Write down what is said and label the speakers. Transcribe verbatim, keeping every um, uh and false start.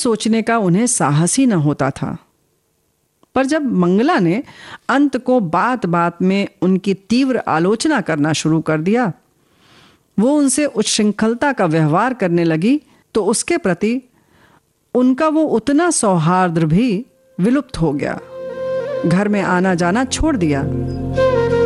Speaker 1: सोचने का उन्हें साहस ही न होता था। पर जब मंगला ने अंत को बात बात में उनकी तीव्र आलोचना करना शुरू कर दिया, वो उनसे उच्छृंखलता का व्यवहार करने लगी, तो उसके प्रति उनका वो उतना सौहार्द भी विलुप्त हो गया। घर में आना जाना छोड़ दिया।